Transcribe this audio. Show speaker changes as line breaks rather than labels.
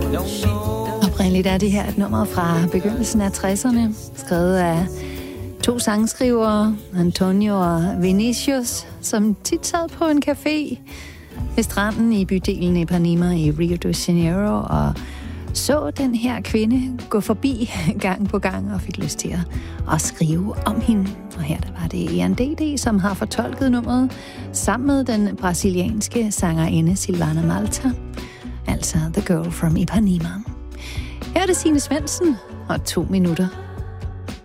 Oprindeligt er det her et nummer fra begyndelsen af 60'erne, skrevet af 2 sangskrivere, Antonio og Vinicius, som tit sad på en café ved stranden i bydelen Ipanema i Rio de Janeiro og så den her kvinde gå forbi gang på gang og fik lyst til at skrive om hende. Og her der var det ENDD, som har fortolket nummeret sammen med den brasilianske sangerinde Silvana Malta, altså The Girl from Ipanema. Her er det Signe Svendsen og 2 minutter